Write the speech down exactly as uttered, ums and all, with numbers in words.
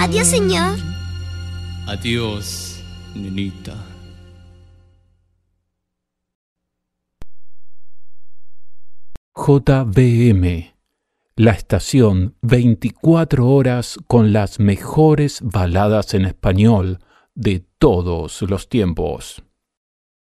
Adiós, señor. Adiós, nenita. J B M, la estación veinticuatro horas con las mejores baladas en español de todos los tiempos.